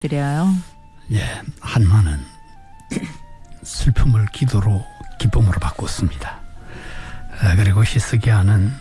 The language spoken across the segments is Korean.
드려요. 예, 한마는 슬픔을 기도로 기쁨으로 바꿨습니다. 그리고 히스기야는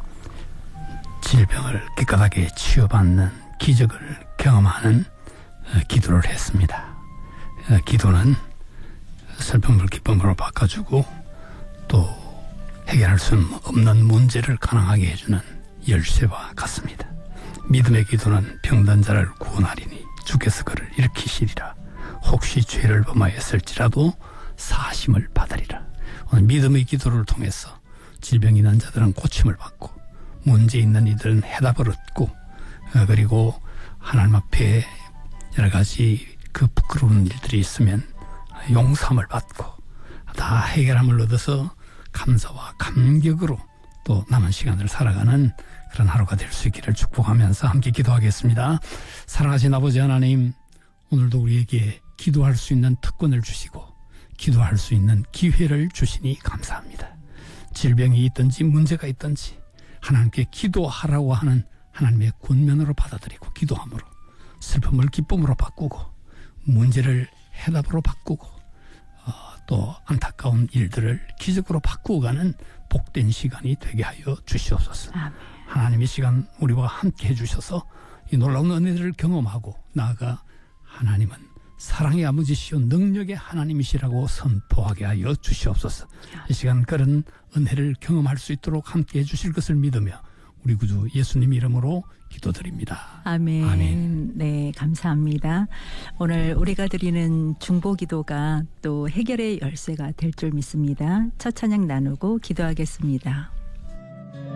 질병을 깨끗하게 치유받는 기적을 경험하는 기도를 했습니다. 기도는 슬픔을 기쁨으로 바꿔주고 또 해결할 수 없는 문제를 가능하게 해주는 열쇠와 같습니다. 믿음의 기도는 병든 자를 구원하리니 주께서 그를 일으키시리라. 혹시 죄를 범하였을지라도 사심을 받으리라. 오늘 믿음의 기도를 통해서 질병이 있는 자들은 고침을 받고 문제 있는 이들은 해답을 얻고 그리고 하나님 앞에 여러 가지 그 부끄러운 일들이 있으면 용서함을 받고 다 해결함을 얻어서 감사와 감격으로 또 남은 시간을 살아가는 그런 하루가 될 수 있기를 축복하면서 함께 기도하겠습니다. 사랑하신 아버지 하나님, 오늘도 우리에게 기도할 수 있는 특권을 주시고 기도할 수 있는 기회를 주시니 감사합니다. 질병이 있든지 문제가 있든지 하나님께 기도하라고 하는 하나님의 권면으로 받아들이고 기도함으로 슬픔을 기쁨으로 바꾸고 문제를 해답으로 바꾸고 또 안타까운 일들을 기적으로 바꾸어 가는 복된 시간이 되게 하여 주시옵소서. 아멘. 하나님의 시간 우리와 함께 해주셔서 이 놀라운 은혜를 경험하고 나아가 하나님은 사랑의 아버지시요 능력의 하나님이시라고 선포하게 하여 주시옵소서. 이 시간 그런 은혜를 경험할 수 있도록 함께 해주실 것을 믿으며 우리 구주 예수님 이름으로 기도드립니다. 아멘. 아멘. 네, 감사합니다. 오늘 우리가 드리는 중보기도가 또 해결의 열쇠가 될 줄 믿습니다. 첫 찬양 나누고 기도하겠습니다.